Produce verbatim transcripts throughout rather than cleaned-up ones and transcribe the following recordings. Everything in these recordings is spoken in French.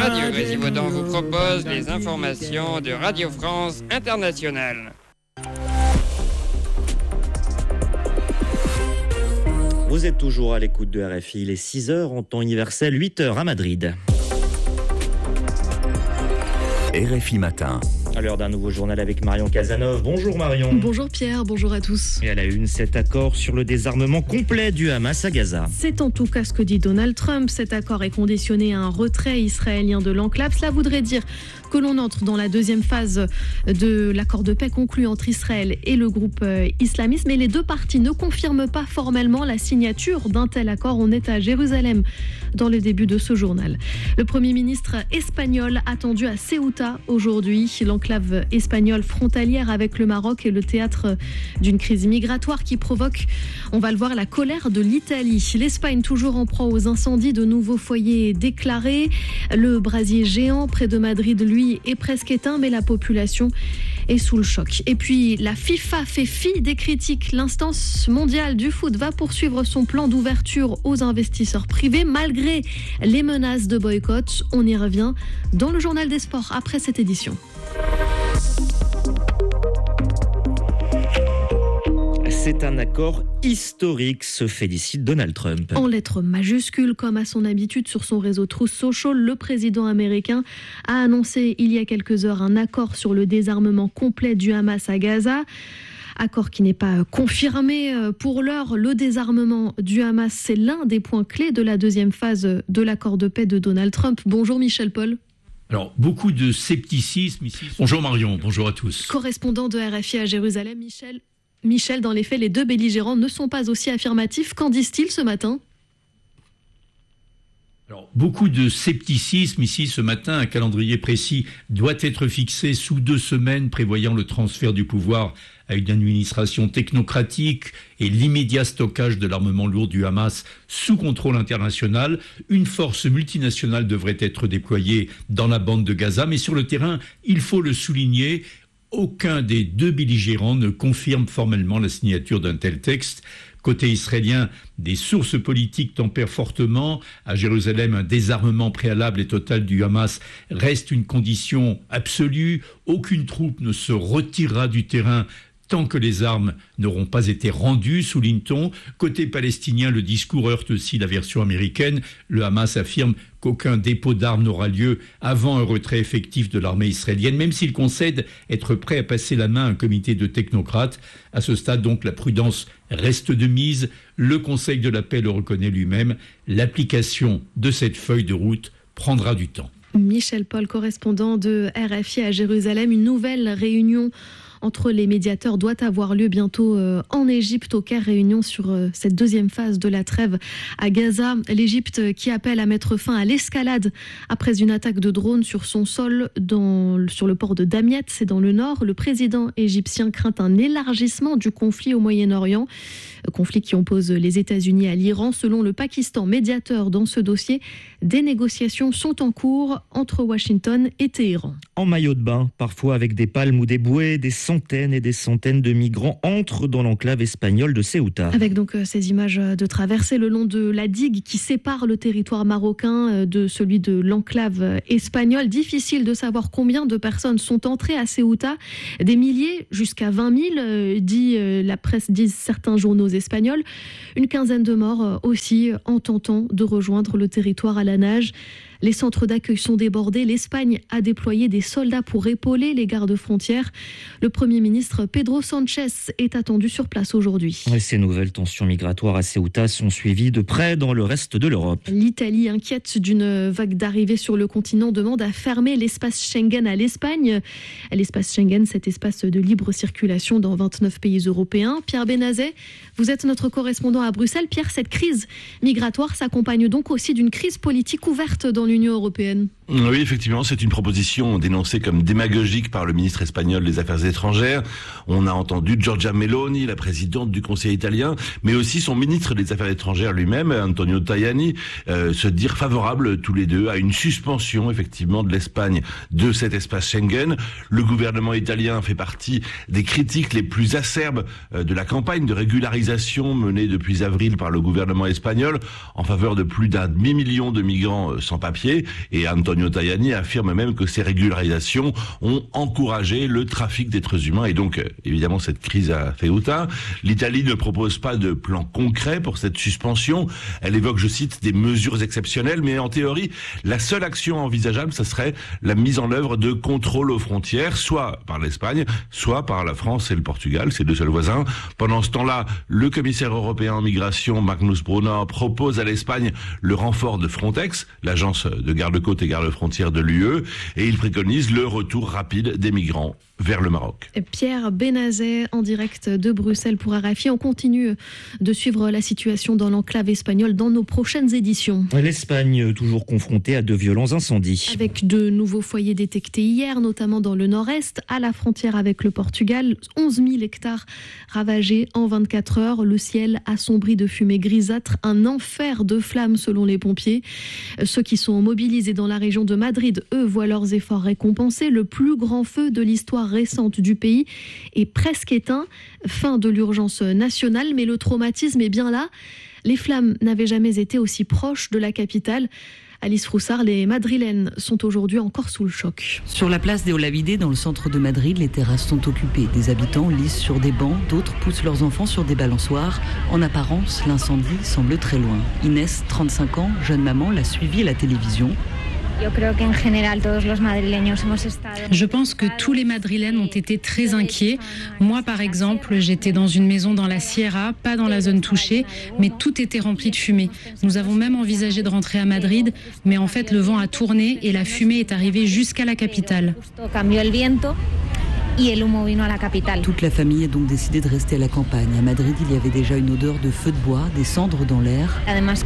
Radio Grésivaudan vous propose les informations de Radio France Internationale. Vous êtes toujours à l'écoute de R F I, il est six heures en temps universel, huit heures à Madrid. R F I Matin. À l'heure d'un nouveau journal avec Marion Cazeneuve. Bonjour Marion. Bonjour Pierre, bonjour à tous. Et à la une, cet accord sur le désarmement complet du Hamas à Gaza. C'est en tout cas ce que dit Donald Trump. Cet accord est conditionné à un retrait israélien de l'enclave. Cela voudrait dire que l'on entre dans la deuxième phase de l'accord de paix conclu entre Israël et le groupe islamiste. Mais les deux parties ne confirment pas formellement la signature d'un tel accord. On est à Jérusalem dans le début de ce journal. Le Premier ministre espagnol attendu à Ceuta aujourd'hui. L'enclave espagnole frontalière avec le Maroc est le théâtre d'une crise migratoire qui provoque, on va le voir, la colère de l'Italie. L'Espagne toujours en proie aux incendies, de nouveaux foyers déclarés. Le brasier géant près de Madrid, lui, est presque éteint, mais la population est sous le choc. Et puis la FIFA fait fi des critiques. L'instance mondiale du foot va poursuivre son plan d'ouverture aux investisseurs privés malgré les menaces de boycott. On y revient dans le journal des sports après cette édition. C'est un accord historique, se félicite Donald Trump. En lettres majuscules, comme à son habitude sur son réseau Truth Social, le président américain a annoncé il y a quelques heures un accord sur le désarmement complet du Hamas à Gaza. Accord qui n'est pas confirmé pour l'heure. Le désarmement du Hamas, c'est l'un des points clés de la deuxième phase de l'accord de paix de Donald Trump. Bonjour Michel Paul. Alors, beaucoup de scepticisme ici. Bonjour Marion, bonjour à tous. Correspondant de R F I à Jérusalem, Michel. Michel, dans les faits, les deux belligérants ne sont pas aussi affirmatifs. Qu'en disent-ils ce matin ? Alors, beaucoup de scepticisme ici ce matin. Un calendrier précis doit être fixé sous deux semaines, prévoyant le transfert du pouvoir à une administration technocratique et l'immédiat stockage de l'armement lourd du Hamas sous contrôle international. Une force multinationale devrait être déployée dans la bande de Gaza, mais sur le terrain, il faut le souligner, aucun des deux belligérants ne confirme formellement la signature d'un tel texte. Côté israélien, des sources politiques tempèrent fortement. À Jérusalem, un désarmement préalable et total du Hamas reste une condition absolue. Aucune troupe ne se retirera du terrain tant que les armes n'auront pas été rendues, souligne-t-on. Côté palestinien, le discours heurte aussi la version américaine. Le Hamas affirme qu'aucun dépôt d'armes n'aura lieu avant un retrait effectif de l'armée israélienne, même s'il concède être prêt à passer la main à un comité de technocrates. À ce stade, donc, la prudence reste de mise. Le Conseil de la paix le reconnaît lui-même. L'application de cette feuille de route prendra du temps. Michel Paul, correspondant de R F I à Jérusalem, une nouvelle réunion entre les médiateurs doit avoir lieu bientôt euh, en Égypte, au Caire, réunion sur euh, cette deuxième phase de la trêve à Gaza. L'Égypte qui appelle à mettre fin à l'escalade après une attaque de drone sur son sol dans, sur le port de Damiette, c'est dans le nord. Le président égyptien craint un élargissement du conflit au Moyen-Orient, conflit qui oppose les États-Unis à l'Iran. Selon le Pakistan, médiateur dans ce dossier, des négociations sont en cours entre Washington et Téhéran. En maillot de bain, parfois avec des palmes ou des bouées, des centaines et des centaines de migrants entrent dans l'enclave espagnole de Ceuta. Avec donc euh, ces images de traversée le long de la digue qui sépare le territoire marocain euh, de celui de l'enclave espagnole. Difficile de savoir combien de personnes sont entrées à Ceuta. Des milliers, jusqu'à vingt mille, euh, dit euh, la presse, disent certains journaux espagnols. Une quinzaine de morts euh, aussi en tentant de rejoindre le territoire à la nage. Les centres d'accueil sont débordés. L'Espagne a déployé des soldats pour épauler les gardes-frontières. Le Premier ministre Pedro Sánchez est attendu sur place aujourd'hui. Et ces nouvelles tensions migratoires à Ceuta sont suivies de près dans le reste de l'Europe. L'Italie, inquiète d'une vague d'arrivée sur le continent, demande à fermer l'espace Schengen à l'Espagne. L'espace Schengen, cet espace de libre circulation dans vingt-neuf pays européens. Pierre Benazet, vous êtes notre correspondant à Bruxelles. Pierre, cette crise migratoire s'accompagne donc aussi d'une crise politique ouverte dans l'Union européenne. Oui, effectivement, c'est une proposition dénoncée comme démagogique par le ministre espagnol des Affaires étrangères. On a entendu Giorgia Meloni, la présidente du Conseil italien, mais aussi son ministre des Affaires étrangères lui-même, Antonio Tajani, euh, se dire favorables tous les deux à une suspension, effectivement, de l'Espagne de cet espace Schengen. Le gouvernement italien fait partie des critiques les plus acerbes euh, de la campagne de régularisation menée depuis avril par le gouvernement espagnol en faveur de plus d'un demi-million de migrants euh, sans papier. Et Antonio Antonio Tajani affirme même que ces régularisations ont encouragé le trafic d'êtres humains et donc évidemment cette crise à Ceuta. L'Italie ne propose pas de plan concret pour cette suspension. Elle évoque, je cite, des mesures exceptionnelles, mais en théorie, la seule action envisageable, ce serait la mise en œuvre de contrôles aux frontières, soit par l'Espagne, soit par la France et le Portugal, ces deux seuls voisins. Pendant ce temps-là, le commissaire européen en migration, Magnus Brunner, propose à l'Espagne le renfort de Frontex, l'agence de garde-côtes et garde-frontières de l'U E, et il préconise le retour rapide des migrants vers le Maroc. Pierre Benazet en direct de Bruxelles pour R F I. On continue de suivre la situation dans l'enclave espagnole dans nos prochaines éditions. L'Espagne toujours confrontée à de violents incendies. Avec de nouveaux foyers détectés hier, notamment dans le nord-est, à la frontière avec le Portugal. onze mille hectares ravagés en vingt-quatre heures. Le ciel assombri de fumée grisâtre. Un enfer de flammes selon les pompiers. Ceux qui sont mobilisés dans la région de Madrid, eux, voient leurs efforts récompensés. Le plus grand feu de l'histoire récente du pays est presque éteint. Fin de l'urgence nationale, mais le traumatisme est bien là. Les flammes n'avaient jamais été aussi proches de la capitale. Alice Froussard, les Madrilènes sont aujourd'hui encore sous le choc. Sur la place des Olavide, dans le centre de Madrid, les terrasses sont occupées. Des habitants lisent sur des bancs, d'autres poussent leurs enfants sur des balançoires. En apparence, l'incendie semble très loin. Inès, trente-cinq ans, jeune maman, l'a suivi à la télévision. Je pense que tous les Madrilènes ont été très inquiets. Moi, par exemple, j'étais dans une maison dans la Sierra, pas dans la zone touchée, mais tout était rempli de fumée. Nous avons même envisagé de rentrer à Madrid, mais en fait, le vent a tourné et la fumée est arrivée jusqu'à la capitale. Toute la famille a donc décidé de rester à la campagne. À Madrid, il y avait déjà une odeur de feu de bois, des cendres dans l'air.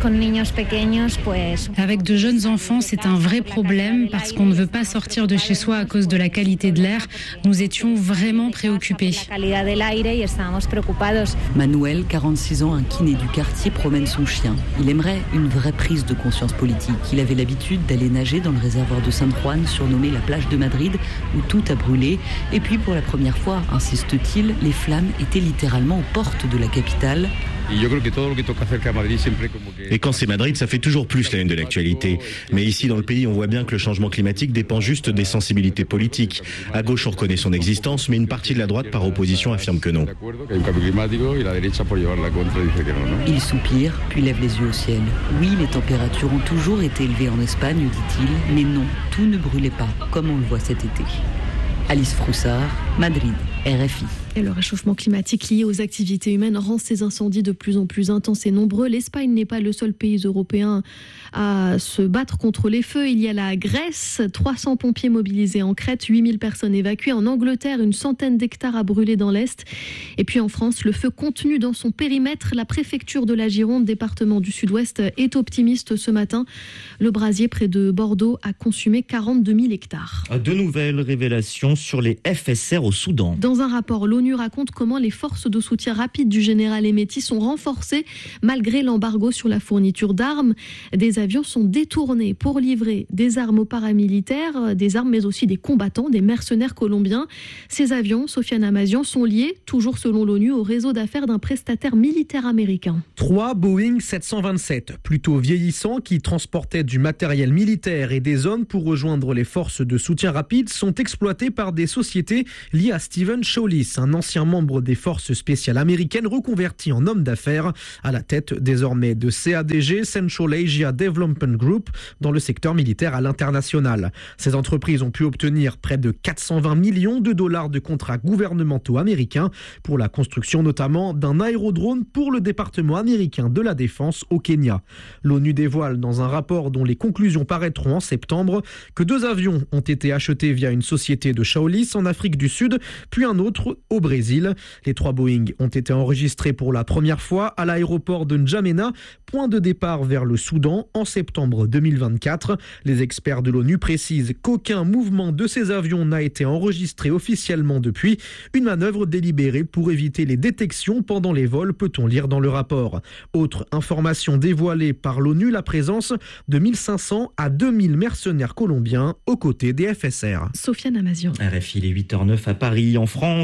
Avec de jeunes enfants, c'est un vrai problème parce qu'on ne veut pas sortir de chez soi à cause de la qualité de l'air. Nous étions vraiment préoccupés. Manuel, quarante-six ans, un kiné du quartier, promène son chien. Il aimerait une vraie prise de conscience politique. Il avait l'habitude d'aller nager dans le réservoir de San Juan, surnommé la plage de Madrid, où tout a brûlé. Et puis, pour la première fois, insiste-t-il, les flammes étaient littéralement aux portes de la capitale. Et quand c'est Madrid, ça fait toujours plus la une de l'actualité. Mais ici, dans le pays, on voit bien que le changement climatique dépend juste des sensibilités politiques. À gauche, on reconnaît son existence, mais une partie de la droite, par opposition, affirme que non. Il soupire, puis lève les yeux au ciel. Oui, les températures ont toujours été élevées en Espagne, dit-il, mais non, tout ne brûlait pas, comme on le voit cet été. Alice Froussard, Madrid, R F I. Et le réchauffement climatique lié aux activités humaines rend ces incendies de plus en plus intenses et nombreux. L'Espagne n'est pas le seul pays européen à se battre contre les feux. Il y a la Grèce, trois cents pompiers mobilisés en Crète, huit mille personnes évacuées. En Angleterre, une centaine d'hectares à brûler dans l'Est. Et puis en France, le feu contenu dans son périmètre. La préfecture de la Gironde, département du Sud-Ouest, est optimiste ce matin. Le brasier près de Bordeaux a consumé quarante-deux mille hectares. De nouvelles révélations sur les F S R au Soudan. Dans un rapport, l'ONU raconte comment les forces de soutien rapide du général Hemeti sont renforcées malgré l'embargo sur la fourniture d'armes. Des avions sont détournés pour livrer des armes aux paramilitaires, des armes mais aussi des combattants, des mercenaires colombiens. Ces avions, Sofiane Amazian, sont liés, toujours selon l'ONU, au réseau d'affaires d'un prestataire militaire américain. Trois Boeing sept cent vingt-sept, plutôt vieillissants, qui transportaient du matériel militaire et des hommes pour rejoindre les forces de soutien rapide, sont exploités par des sociétés liées à Stephen Shawlis, un ancien membre des forces spéciales américaines reconverti en homme d'affaires, à la tête désormais de C A D G, Central Asia Development Group, dans le secteur militaire à l'international. Ces entreprises ont pu obtenir près de quatre cent vingt millions de dollars de contrats gouvernementaux américains pour la construction notamment d'un aérodrome pour le département américain de la défense au Kenya. L'ONU dévoile dans un rapport dont les conclusions paraîtront en septembre que deux avions ont été achetés via une société de Shawlis en Afrique du Sud, puis un autre au Brésil. Les trois Boeing ont été enregistrés pour la première fois à l'aéroport de N'Djamena, point de départ vers le Soudan, en septembre deux mille vingt-quatre. Les experts de l'ONU précisent qu'aucun mouvement de ces avions n'a été enregistré officiellement depuis. Une manœuvre délibérée pour éviter les détections pendant les vols, peut-on lire dans le rapport. Autre information dévoilée par l'ONU, la présence de mille cinq cents à deux mille mercenaires colombiens aux côtés des F S R. Sofiane Amazian. R F I, les huit heures zéro neuf à Paris. En France, on l'a évoqué.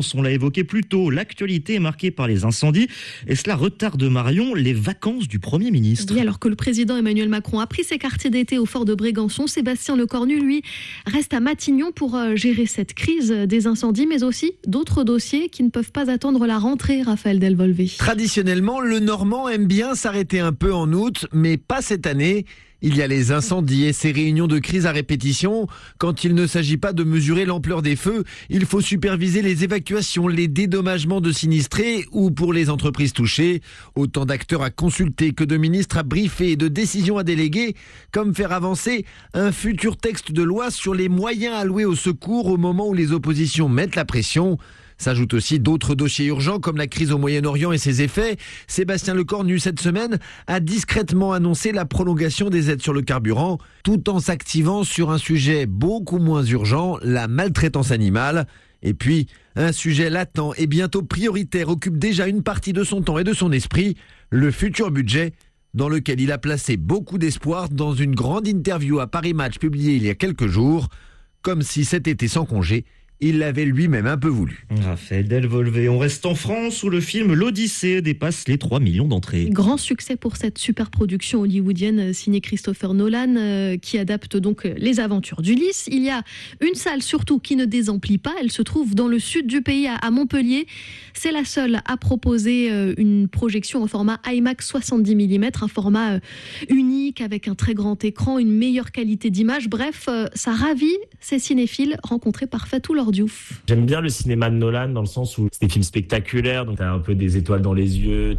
l'évoquais plus tôt, l'actualité est marquée par les incendies et cela retarde, Marion, les vacances du Premier ministre. Oui, alors que le président Emmanuel Macron a pris ses quartiers d'été au fort de Brégançon, Sébastien Lecornu, lui, reste à Matignon pour gérer cette crise des incendies, mais aussi d'autres dossiers qui ne peuvent pas attendre la rentrée, Raphaël Delvolvé. Traditionnellement, le Normand aime bien s'arrêter un peu en août, mais pas cette année. Il y a les incendies et ces réunions de crise à répétition. Quand il ne s'agit pas de mesurer l'ampleur des feux, il faut superviser les évacuations, les dédommagements de sinistrés ou pour les entreprises touchées. Autant d'acteurs à consulter que de ministres à briefer et de décisions à déléguer, comme faire avancer un futur texte de loi sur les moyens alloués au secours au moment où les oppositions mettent la pression. S'ajoutent aussi d'autres dossiers urgents comme la crise au Moyen-Orient et ses effets. Sébastien Lecornu, cette semaine, a discrètement annoncé la prolongation des aides sur le carburant, tout en s'activant sur un sujet beaucoup moins urgent, la maltraitance animale. Et puis, un sujet latent et bientôt prioritaire occupe déjà une partie de son temps et de son esprit, le futur budget, dans lequel il a placé beaucoup d'espoir dans une grande interview à Paris Match publiée il y a quelques jours, comme si cet été sans congé, il l'avait lui-même un peu voulu. Raphaël Delvolvé, on reste en France où le film L'Odyssée dépasse les trois millions d'entrées. Grand succès pour cette super production hollywoodienne signée Christopher Nolan euh, qui adapte donc les aventures d'Ulysse. Il y a une salle surtout qui ne désemplit pas, elle se trouve dans le sud du pays à, à Montpellier. C'est la seule à proposer euh, une projection au format IMAX soixante-dix millimètres, un format euh, unique avec un très grand écran, une meilleure qualité d'image. Bref, euh, ça ravit ces cinéphiles rencontrés par Fatou Lordiouf. J'aime bien le cinéma de Nolan dans le sens où c'est des films spectaculaires, donc t'as un peu des étoiles dans les yeux.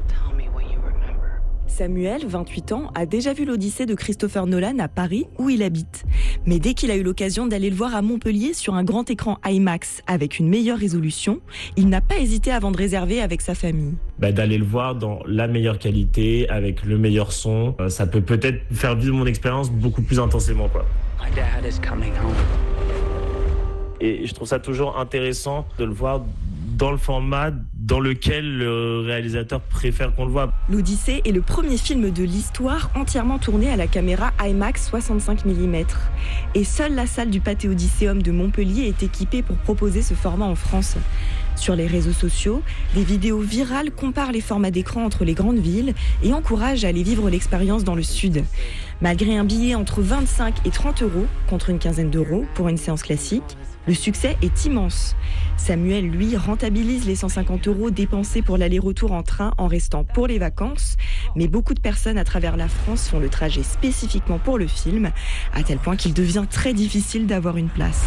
Samuel, vingt-huit ans, a déjà vu l'Odyssée de Christopher Nolan à Paris, où il habite. Mais dès qu'il a eu l'occasion d'aller le voir à Montpellier sur un grand écran IMAX avec une meilleure résolution, il n'a pas hésité avant de réserver avec sa famille. Bah, d'aller le voir dans la meilleure qualité, avec le meilleur son, euh, ça peut peut-être faire vivre mon expérience beaucoup plus intensément, quoi. My dad is coming home. Et je trouve ça toujours intéressant de le voir dans le format dans lequel le réalisateur préfère qu'on le voit. L'Odyssée est le premier film de l'histoire entièrement tourné à la caméra IMAX soixante-cinq millimètres. Et seule la salle du Pâté Odysseum de Montpellier est équipée pour proposer ce format en France. Sur les réseaux sociaux, des vidéos virales comparent les formats d'écran entre les grandes villes et encouragent à aller vivre l'expérience dans le sud. Malgré un billet entre vingt-cinq et trente euros, contre une quinzaine d'euros pour une séance classique, le succès est immense. Samuel, lui, rentabilise les cent cinquante euros dépensés pour l'aller-retour en train en restant pour les vacances. Mais beaucoup de personnes à travers la France font le trajet spécifiquement pour le film, à tel point qu'il devient très difficile d'avoir une place.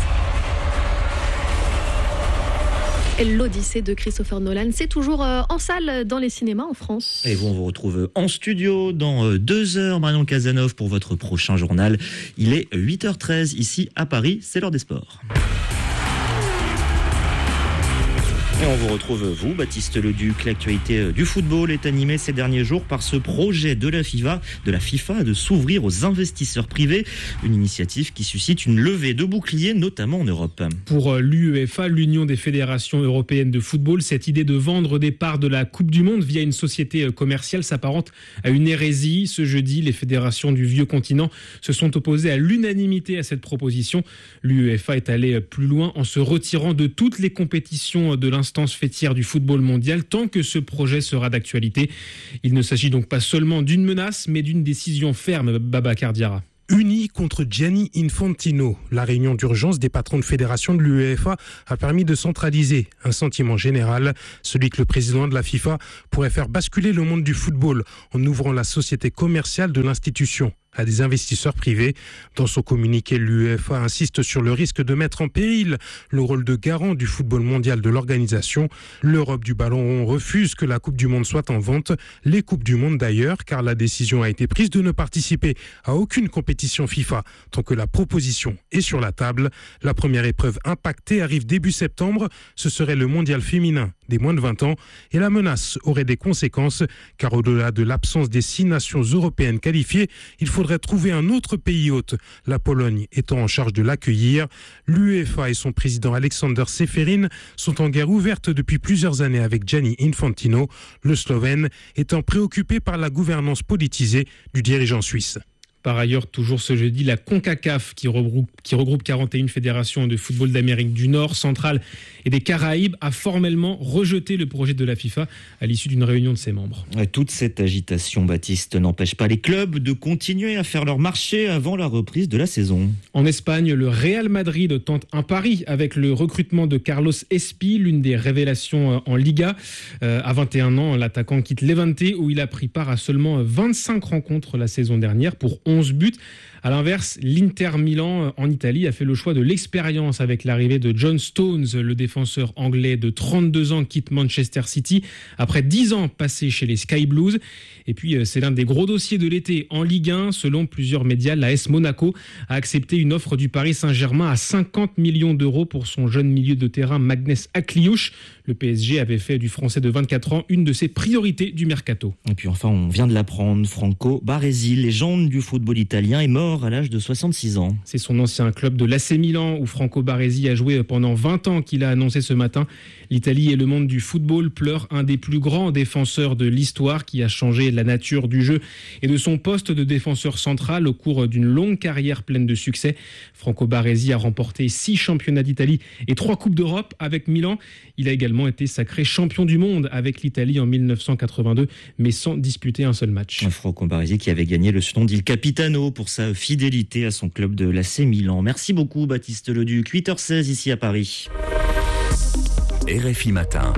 L'Odyssée de Christopher Nolan, c'est toujours euh, en salle dans les cinémas en France. Et vous, on vous retrouve en studio dans euh, deux heures, Marion Casanov, pour votre prochain journal. Il est huit heures treize ici à Paris, c'est l'heure des sports. Et on vous retrouve, vous, Baptiste Leduc. L'actualité du football est animée ces derniers jours par ce projet de la FIFA, de la FIFA de s'ouvrir aux investisseurs privés. Une initiative qui suscite une levée de boucliers, notamment en Europe. Pour l'UEFA, l'Union des fédérations européennes de football, cette idée de vendre des parts de la Coupe du Monde via une société commerciale s'apparente à une hérésie. Ce jeudi, les fédérations du vieux continent se sont opposées à l'unanimité à cette proposition. L'UEFA est allée plus loin en se retirant de toutes les compétitions de l'instance fêtière du football mondial tant que ce projet sera d'actualité. Il ne s'agit donc pas seulement d'une menace, mais d'une décision ferme, Babacar Diarra. Unis contre Gianni Infantino, la réunion d'urgence des patrons de fédération de l'UEFA a permis de centraliser un sentiment général, celui que le président de la FIFA pourrait faire basculer le monde du football en ouvrant la société commerciale de l'institution à des investisseurs privés. Dans son communiqué, l'UEFA insiste sur le risque de mettre en péril le rôle de garant du football mondial de l'organisation. L'Europe du ballon rond refuse que la Coupe du Monde soit en vente, les Coupes du Monde d'ailleurs, car la décision a été prise de ne participer à aucune compétition FIFA tant que la proposition est sur la table. La première épreuve impactée arrive début septembre, ce serait le mondial féminin des moins de vingt ans et la menace aurait des conséquences car au-delà de l'absence des six nations européennes qualifiées, il faudrait trouver un autre pays hôte, la Pologne étant en charge de l'accueillir. L'UEFA et son président Alexander Seferin sont en guerre ouverte depuis plusieurs années avec Gianni Infantino, le Slovène étant préoccupé par la gouvernance politisée du dirigeant suisse. Par ailleurs, toujours ce jeudi, la CONCACAF, qui regroupe, qui regroupe quarante et une fédérations de football d'Amérique du Nord, centrale et des Caraïbes, a formellement rejeté le projet de la FIFA à l'issue d'une réunion de ses membres. Toute cette agitation, Baptiste, n'empêche pas les clubs de continuer à faire leur marché avant la reprise de la saison. En Espagne, le Real Madrid tente un pari avec le recrutement de Carlos Espi, l'une des révélations en Liga. Euh, à vingt et un ans, l'attaquant quitte Levante, où il a pris part à seulement vingt-cinq rencontres la saison dernière pour onze buts. À l'inverse, l'Inter Milan en Italie a fait le choix de l'expérience avec l'arrivée de John Stones, le défenseur anglais de trente-deux ans quitte Manchester City après dix ans passés chez les Sky Blues. Et puis c'est l'un des gros dossiers de l'été en Ligue un. Selon plusieurs médias, l'A S Monaco a accepté une offre du Paris Saint-Germain à cinquante millions d'euros pour son jeune milieu de terrain Magnès Akliouche. Le P S G avait fait du Français de vingt-quatre ans une de ses priorités du mercato. Et puis enfin, on vient de l'apprendre, Franco Baresi, légende du football italien, est mort à l'âge de soixante-six ans. C'est son ancien club de l'A C Milan où Franco Baresi a joué pendant vingt ans qu'il a annoncé ce matin. L'Italie et le monde du football pleurent un des plus grands défenseurs de l'histoire qui a changé la nature du jeu et de son poste de défenseur central au cours d'une longue carrière pleine de succès. Franco Baresi a remporté six championnats d'Italie et trois coupes d'Europe avec Milan. Il a également été sacré champion du monde avec l'Italie en mille neuf cent quatre-vingt-deux, mais sans disputer un seul match. Franco Baresi qui avait gagné le surnom d'Il Capitano pour sa fidélité à son club de l'A C Milan. Merci beaucoup Baptiste Leduc, huit heures seize ici à Paris. R F I Matin.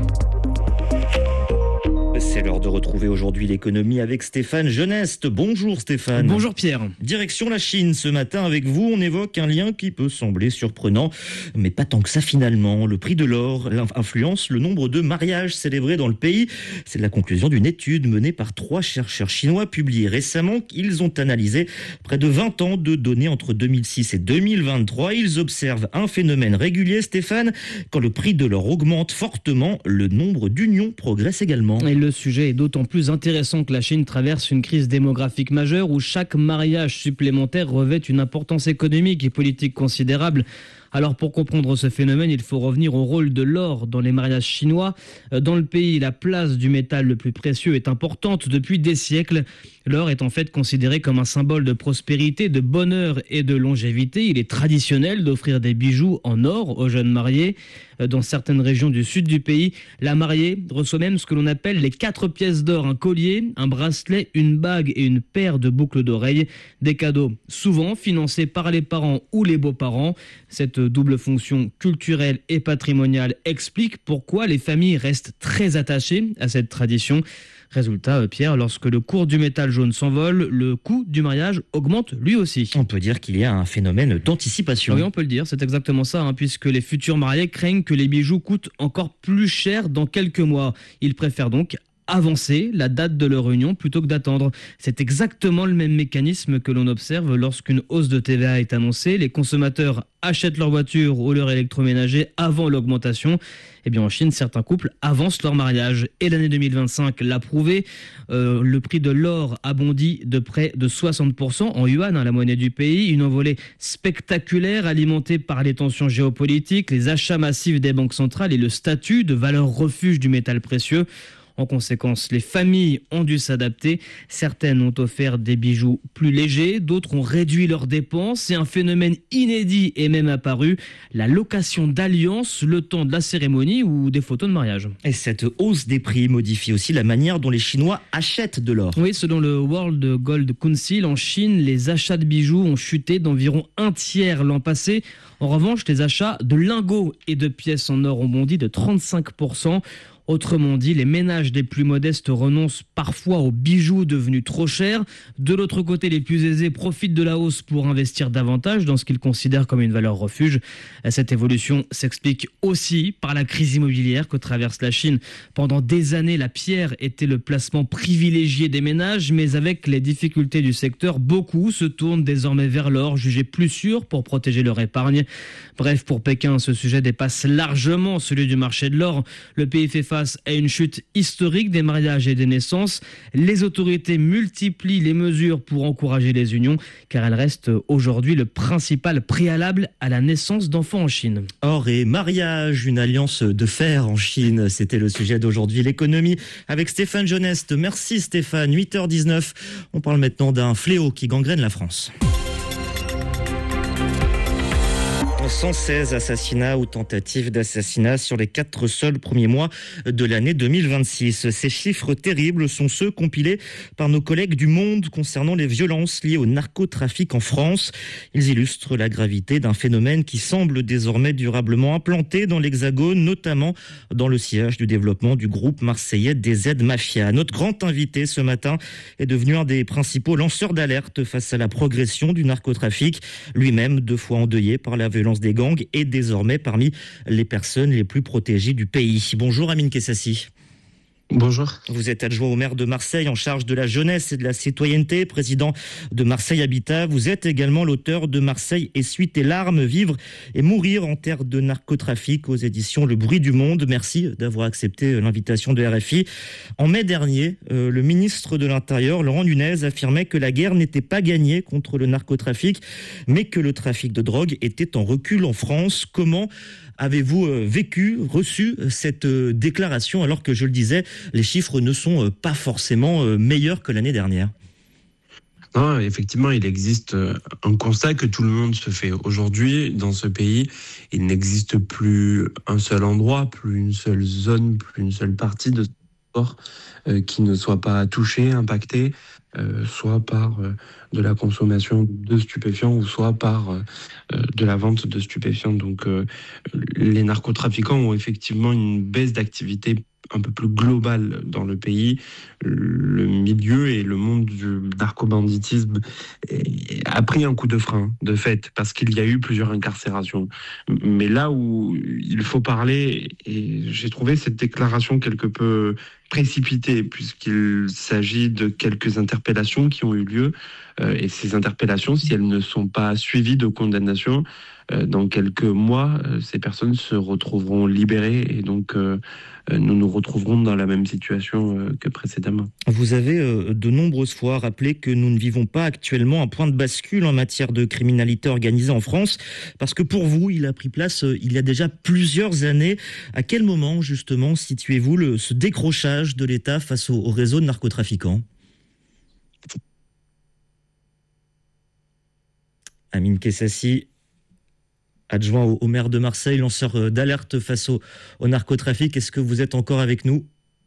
C'est l'heure de retrouver aujourd'hui l'économie avec Stéphane Geneste. Bonjour Stéphane. Bonjour Pierre. Direction la Chine ce matin avec vous. On évoque un lien qui peut sembler surprenant, mais pas tant que ça finalement. Le prix de l'or influence le nombre de mariages célébrés dans le pays. C'est la conclusion d'une étude menée par trois chercheurs chinois publiée récemment. Ils ont analysé près de vingt ans de données entre deux mille six et deux mille vingt-trois. Ils observent un phénomène régulier, Stéphane. Quand le prix de l'or augmente fortement, le nombre d'unions progresse également. Et le sujet est d'autant plus intéressant que la Chine traverse une crise démographique majeure où chaque mariage supplémentaire revêt une importance économique et politique considérable. Alors pour comprendre ce phénomène, il faut revenir au rôle de l'or dans les mariages chinois. Dans le pays, la place du métal le plus précieux est importante depuis des siècles. L'or est en fait considéré comme un symbole de prospérité, de bonheur et de longévité. Il est traditionnel d'offrir des bijoux en or aux jeunes mariés. Dans certaines régions du sud du pays, la mariée reçoit même ce que l'on appelle les quatre pièces d'or, un collier, un bracelet, une bague et une paire de boucles d'oreilles. Des cadeaux souvent financés par les parents ou les beaux-parents. Cette double fonction culturelle et patrimoniale explique pourquoi les familles restent très attachées à cette tradition. Résultat, Pierre, lorsque le cours du métal jaune s'envole, le coût du mariage augmente lui aussi. On peut dire qu'il y a un phénomène d'anticipation. Oui, on peut le dire, c'est exactement ça, hein, puisque les futurs mariés craignent que les bijoux coûtent encore plus cher dans quelques mois. Ils préfèrent donc avancer la date de leur union plutôt que d'attendre. C'est exactement le même mécanisme que l'on observe lorsqu'une hausse de T V A est annoncée. Les consommateurs achètent leur voiture ou leur électroménager avant l'augmentation. Eh bien en Chine, certains couples avancent leur mariage. Et l'année deux mille vingt-cinq l'a prouvé. Euh, le prix de l'or a bondi de près de soixante pour cent en yuan, hein, la monnaie du pays. Une envolée spectaculaire alimentée par les tensions géopolitiques, les achats massifs des banques centrales et le statut de valeur refuge du métal précieux. En conséquence, les familles ont dû s'adapter. Certaines ont offert des bijoux plus légers, d'autres ont réduit leurs dépenses et un phénomène inédit est même apparu, la location d'alliances le temps de la cérémonie ou des photos de mariage. Et cette hausse des prix modifie aussi la manière dont les Chinois achètent de l'or. Oui, selon le World Gold Council, en Chine, les achats de bijoux ont chuté d'environ un tiers l'an passé. En revanche, les achats de lingots et de pièces en or ont bondi de trente-cinq pour cent. Autrement dit, les ménages les plus modestes renoncent parfois aux bijoux devenus trop chers. De l'autre côté, les plus aisés profitent de la hausse pour investir davantage dans ce qu'ils considèrent comme une valeur refuge. Cette évolution s'explique aussi par la crise immobilière que traverse la Chine. Pendant des années, la pierre était le placement privilégié des ménages, mais avec les difficultés du secteur, beaucoup se tournent désormais vers l'or, jugé plus sûr pour protéger leur épargne. Bref, pour Pékin, ce sujet dépasse largement celui du marché de l'or. Le pays fait face face à une chute historique des mariages et des naissances. Les autorités multiplient les mesures pour encourager les unions, car elles restent aujourd'hui le principal préalable à la naissance d'enfants en Chine. Or et mariage, une alliance de fer en Chine, c'était le sujet d'aujourd'hui. L'économie avec Stéphane Jeuneste. Merci Stéphane, huit heures dix-neuf. On parle maintenant d'un fléau qui gangrène la France. cent seize assassinats ou tentatives d'assassinat sur les quatre seuls premiers mois de l'année deux mille vingt-six. Ces chiffres terribles sont ceux compilés par nos collègues du Monde concernant les violences liées au narcotrafic en France. Ils illustrent la gravité d'un phénomène qui semble désormais durablement implanté dans l'Hexagone, notamment dans le sillage du développement du groupe marseillais D Z Mafia. Notre grand invité ce matin est devenu un des principaux lanceurs d'alerte face à la progression du narcotrafic, lui-même deux fois endeuillé par la violence des gangs et désormais parmi les personnes les plus protégées du pays. Bonjour Amine Kessassi. Bonjour. Vous êtes adjoint au maire de Marseille en charge de la jeunesse et de la citoyenneté, président de Marseille Habitat. Vous êtes également l'auteur de Marseille Essuie tes larmes, vivre et mourir en terre de narcotrafic aux éditions Le Bruit du Monde. Merci d'avoir accepté l'invitation de R F I. En mai dernier, euh, le ministre de l'Intérieur, Laurent Nunez, affirmait que la guerre n'était pas gagnée contre le narcotrafic, mais que le trafic de drogue était en recul en France. Comment avez-vous vécu, reçu cette déclaration alors que, je le disais, les chiffres ne sont pas forcément meilleurs que l'année dernière? Non, effectivement, il existe un constat que tout le monde se fait. Aujourd'hui, dans ce pays, il n'existe plus un seul endroit, plus une seule zone, plus une seule partie de ce sport euh, qui ne soit pas touchée, impactée, euh, soit par euh, de la consommation de stupéfiants ou soit par euh, de la vente de stupéfiants. Donc, euh, les narcotrafiquants ont effectivement une baisse d'activité un peu plus globale dans le pays. Le milieu et le monde du narcobanditisme a pris un coup de frein, de fait, parce qu'il y a eu plusieurs incarcérations. Mais là où il faut parler, et j'ai trouvé cette déclaration quelque peu précipitée, puisqu'il s'agit de quelques interpellations qui ont eu lieu, euh, et ces interpellations, si elles ne sont pas suivies de condamnation, euh, dans quelques mois, euh, ces personnes se retrouveront libérées, et donc euh, nous nous retrouverons dans la même situation euh, que précédemment. Vous avez euh, de nombreuses fois rappelé que nous ne vivons pas actuellement un point de bascule en matière de criminalité organisée en France, parce que pour vous, il a pris place euh, il y a déjà plusieurs années. À quel moment, justement, situez-vous le, ce décrochage de l'État face au, au réseau de narcotrafiquants? Amine Kessassi, adjoint au, au maire de Marseille, lanceur d'alerte face au, au narcotrafic. Est-ce que vous êtes encore avec nous?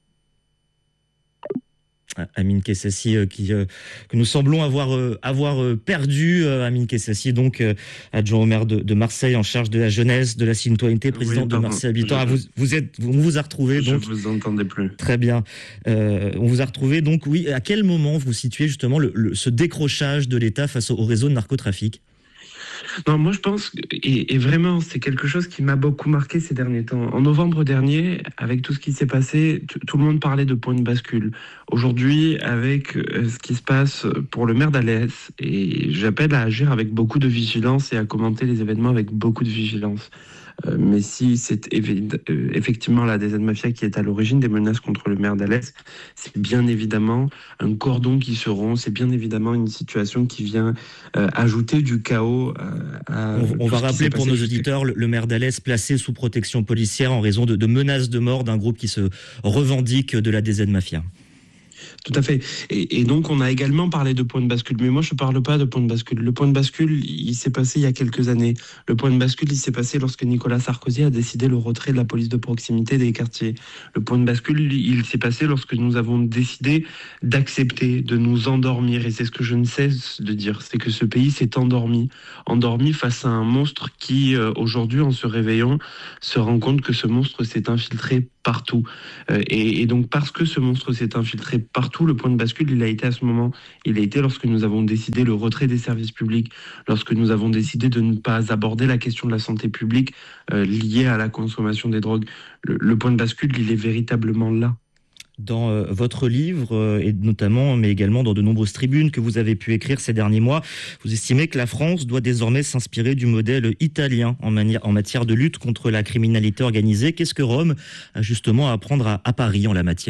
Amine Kessassi, euh, qui, euh, que nous semblons avoir, euh, avoir euh, perdu. Euh, Amine Kessassi, donc euh, adjoint au maire de, de Marseille en charge de la jeunesse, de la citoyenneté, président oui, de Marseille Habitant. Ah, vous, vous êtes, on vous a retrouvé. Je donc. Je vous entendais plus. Très bien. Euh, on vous a retrouvé. Donc oui. À quel moment vous situez justement le, le, ce décrochage de l'État face au, au réseau de narcotrafic? Non, moi je pense, et, et vraiment c'est quelque chose qui m'a beaucoup marqué ces derniers temps. En novembre dernier, avec tout ce qui s'est passé, t- tout le monde parlait de point de bascule. Aujourd'hui, avec euh, ce qui se passe pour le maire d'Alès, et j'appelle à agir avec beaucoup de vigilance et à commenter les événements avec beaucoup de vigilance. Euh, mais si c'est évi- euh, effectivement la D Z Mafia qui est à l'origine des menaces contre le maire d'Alès, c'est bien évidemment un cordon qui se rompt, c'est bien évidemment une situation qui vient euh, ajouter du chaos euh, à... On, on va rappeler pour nos auditeurs, le, le maire d'Alès placé sous protection policière en raison de, de menaces de mort d'un groupe qui se revendique de la D Z Mafia. Tout à fait. Et, et donc, on a également parlé de point de bascule. Mais moi, je ne parle pas de point de bascule. Le point de bascule, il s'est passé il y a quelques années. Le point de bascule, il s'est passé lorsque Nicolas Sarkozy a décidé le retrait de la police de proximité des quartiers. Le point de bascule, il s'est passé lorsque nous avons décidé d'accepter, de nous endormir. Et c'est ce que je ne cesse de dire. C'est que ce pays s'est endormi. Endormi face à un monstre qui, euh, aujourd'hui, en se réveillant, se rend compte que ce monstre s'est infiltré partout. Euh, et, et donc, parce que ce monstre s'est infiltré partout, le point de bascule, il a été à ce moment. Il a été lorsque nous avons décidé le retrait des services publics, lorsque nous avons décidé de ne pas aborder la question de la santé publique euh, liée à la consommation des drogues. Le, le point de bascule, il est véritablement là. Dans euh, votre livre, euh, et notamment, mais également dans de nombreuses tribunes que vous avez pu écrire ces derniers mois, vous estimez que la France doit désormais s'inspirer du modèle italien en, manière, en matière de lutte contre la criminalité organisée. Qu'est-ce que Rome a justement à apprendre à, à Paris en la matière ?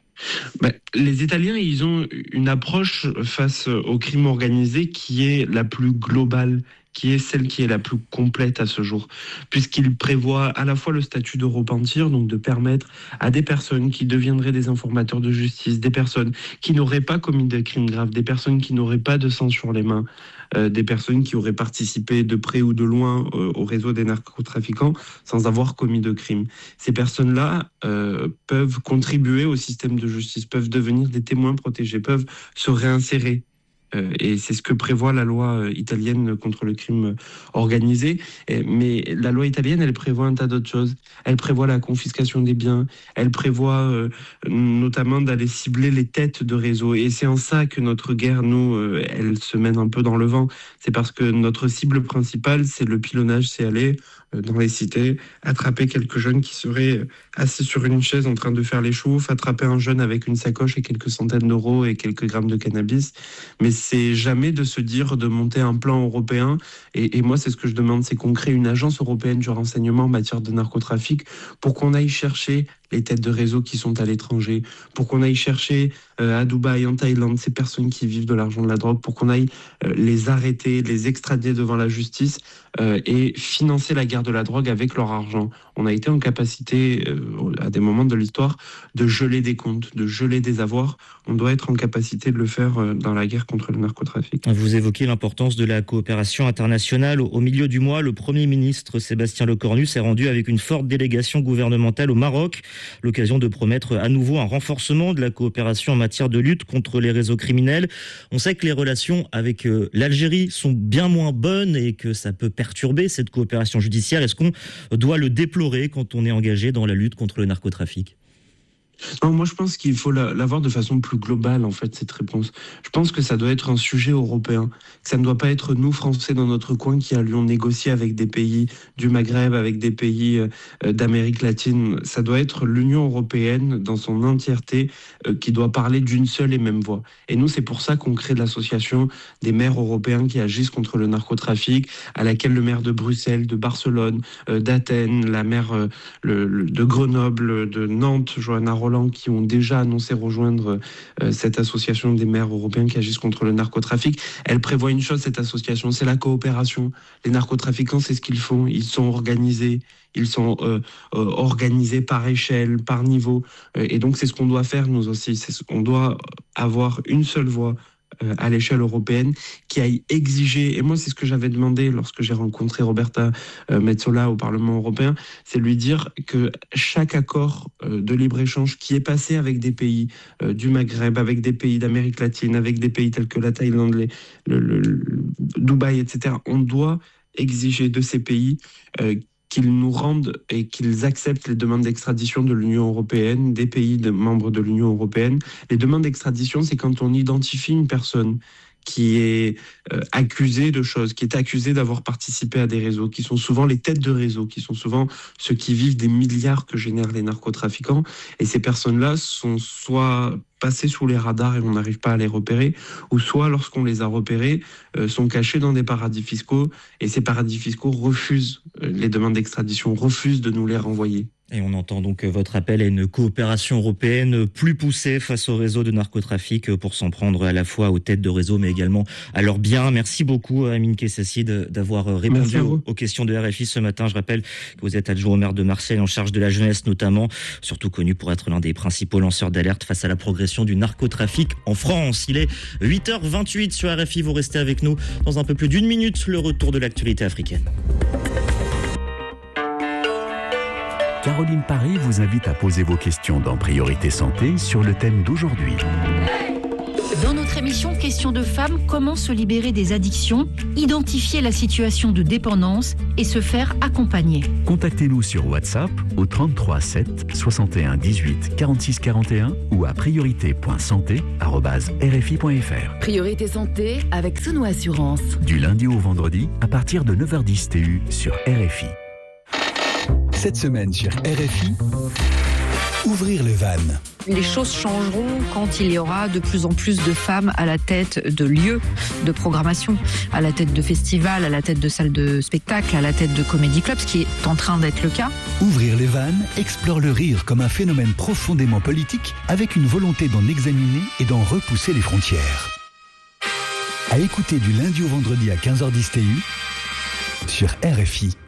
Ben, les Italiens, ils ont une approche face au crime organisé qui est la plus globale, qui est celle qui est la plus complète à ce jour, puisqu'il prévoit à la fois le statut de repentir, donc de permettre à des personnes qui deviendraient des informateurs de justice, des personnes qui n'auraient pas commis de crimes graves, des personnes qui n'auraient pas de sang sur les mains, euh, des personnes qui auraient participé de près ou de loin euh, au réseau des narcotrafiquants sans avoir commis de crimes. Ces personnes-là euh, peuvent contribuer au système de justice, peuvent devenir des témoins protégés, peuvent se réinsérer. Euh, et c'est ce que prévoit la loi italienne contre le crime organisé. Et, mais la loi italienne, elle prévoit un tas d'autres choses. Elle prévoit la confiscation des biens. Elle prévoit euh, notamment d'aller cibler les têtes de réseau. Et c'est en ça que notre guerre, nous, euh, elle se mène un peu dans le vent. C'est parce que notre cible principale, c'est le pilonnage, c'est aller euh, dans les cités, attraper quelques jeunes qui seraient assis sur une chaise en train de faire les choufs, attraper un jeune avec une sacoche et quelques centaines d'euros et quelques grammes de cannabis. Mais c'est jamais de se dire de monter un plan européen. Et, et moi, c'est ce que je demande, c'est qu'on crée une agence européenne du renseignement en matière de narcotrafic pour qu'on aille chercher les têtes de réseau qui sont à l'étranger, pour qu'on aille chercher euh, à Dubaï, en Thaïlande, ces personnes qui vivent de l'argent de la drogue, pour qu'on aille euh, les arrêter, les extrader devant la justice euh, et financer la guerre de la drogue avec leur argent. On a été en capacité, euh, à des moments de l'histoire, de geler des comptes, de geler des avoirs. On doit être en capacité de le faire euh, dans la guerre contre le narcotrafic. Vous évoquez l'importance de la coopération internationale. Au milieu du mois, le Premier ministre Sébastien Lecornu s'est rendu avec une forte délégation gouvernementale au Maroc. L'occasion de promettre à nouveau un renforcement de la coopération en matière de lutte contre les réseaux criminels. On sait que les relations avec euh, l'Algérie sont bien moins bonnes et que ça peut perturber cette coopération judiciaire. Est-ce qu'on doit le déplorer quand on est engagé dans la lutte contre le narcotrafic ? Non, moi je pense qu'il faut l'avoir de façon plus globale en fait, cette réponse. Je pense que ça doit être un sujet européen, que ça ne doit pas être nous Français dans notre coin qui allions négocier avec des pays du Maghreb, avec des pays euh, d'Amérique latine. Ça doit être l'Union européenne dans son entièreté euh, qui doit parler d'une seule et même voix. Et nous, c'est pour ça qu'on crée l'association des maires européens qui agissent contre le narcotrafic, à laquelle le maire de Bruxelles, de Barcelone, euh, d'Athènes, la maire euh, le, le, de Grenoble, de Nantes, Johanna Roland, qui ont déjà annoncé rejoindre euh, cette association des maires européens qui agissent contre le narcotrafic. Elle prévoit une chose, cette association, c'est la coopération. Les narcotrafiquants, c'est ce qu'ils font. Ils sont organisés. Ils sont euh, euh, organisés par échelle, par niveau. Euh, et donc, c'est ce qu'on doit faire, nous aussi. C'est ce qu'on doit avoir une seule voix euh, à l'échelle européenne qui aille exiger, et moi c'est ce que j'avais demandé lorsque j'ai rencontré Roberta euh, Metsola au Parlement européen, c'est lui dire que chaque accord euh, de libre-échange qui est passé avec des pays euh, du Maghreb, avec des pays d'Amérique latine, avec des pays tels que la Thaïlande, les, le, le, le Dubaï, et cetera, on doit exiger de ces pays euh, qu'ils nous rendent et qu'ils acceptent les demandes d'extradition de l'Union européenne, des pays de, membres de l'Union européenne. Les demandes d'extradition, c'est quand on identifie une personne qui est euh, accusée de choses, qui est accusée d'avoir participé à des réseaux, qui sont souvent les têtes de réseaux, qui sont souvent ceux qui vivent des milliards que génèrent les narcotrafiquants. Et ces personnes-là sont soit passées sous les radars et on n'arrive pas à les repérer, ou soit, lorsqu'on les a repérés, euh, sont cachés dans des paradis fiscaux, et ces paradis fiscaux refusent euh, les demandes d'extradition, refusent de nous les renvoyer. Et on entend donc votre appel à une coopération européenne plus poussée face au réseau de narcotrafic pour s'en prendre à la fois aux têtes de réseau mais également à leurs biens. Merci beaucoup Amine Kessassi d'avoir répondu aux, aux questions de R F I ce matin. Je rappelle que vous êtes adjoint au maire de Marseille en charge de la jeunesse notamment, surtout connu pour être l'un des principaux lanceurs d'alerte face à la progression du narcotrafic en France. Il est huit heures vingt-huit sur R F I, vous restez avec nous dans un peu plus d'une minute, le retour de l'actualité africaine. Caroline Paris vous invite à poser vos questions dans Priorité Santé sur le thème d'aujourd'hui. Dans notre émission Questions de femmes, comment se libérer des addictions, identifier la situation de dépendance et se faire accompagner. Contactez-nous sur WhatsApp au trente-trois sept soixante et un dix-huit quarante-six quarante et un ou à priorité point santé arobase r f i point f r. Priorité Santé avec Sono Assurance. Du lundi au vendredi à partir de neuf heures dix T U sur R F I. Cette semaine sur R F I, ouvrir les vannes. Les choses changeront quand il y aura de plus en plus de femmes à la tête de lieux de programmation, à la tête de festivals, à la tête de salles de spectacle, à la tête de comédie clubs, ce qui est en train d'être le cas. Ouvrir les vannes explore le rire comme un phénomène profondément politique avec une volonté d'en examiner et d'en repousser les frontières. À écouter du lundi au vendredi à quinze heures dix T U sur R F I.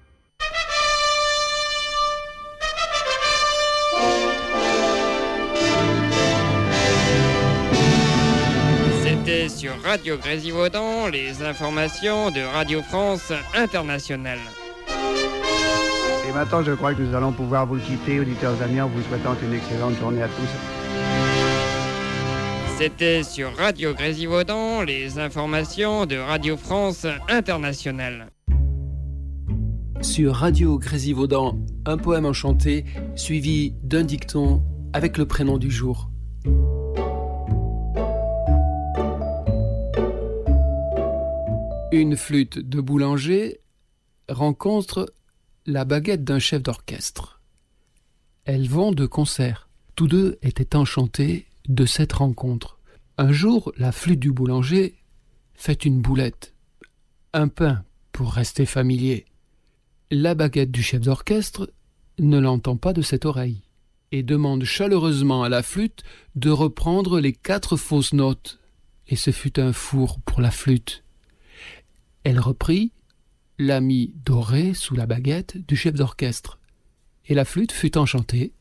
C'était sur Radio Grésivaudan, les informations de Radio France Internationale. Et maintenant, je crois que nous allons pouvoir vous quitter, auditeurs amis, en vous souhaitant une excellente journée à tous. C'était sur Radio Grésivaudan, les informations de Radio France Internationale. Sur Radio Grésivaudan, un poème enchanté suivi d'un dicton avec le prénom du jour. Une flûte de boulanger rencontre la baguette d'un chef d'orchestre. Elles vont de concert. Tous deux étaient enchantés de cette rencontre. Un jour, la flûte du boulanger fait une boulette, un pain pour rester familier. La baguette du chef d'orchestre ne l'entend pas de cette oreille et demande chaleureusement à la flûte de reprendre les quatre fausses notes. Et ce fut un four pour la flûte. Elle reprit, la mit dorée sous la baguette du chef d'orchestre. Et la flûte fut enchantée.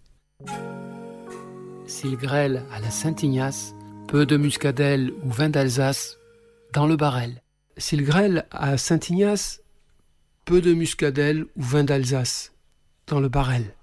S'il grêle à la Saint-Ignace, peu de muscadelle ou vin d'Alsace dans le barrel. S'il grêle à Saint-Ignace, peu de muscadelle ou vin d'Alsace dans le barrel.